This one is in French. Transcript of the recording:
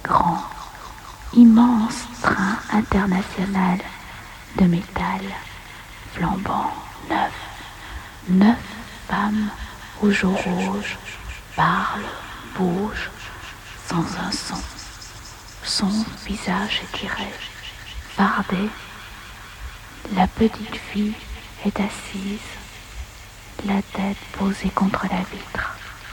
grand, immense train international de métal, flambant, neuf. 9 femmes aux joues rouges parlent, bougent, sans un son. Son visage étiré, fardé. La petite fille est assise, la tête posée contre la vitre.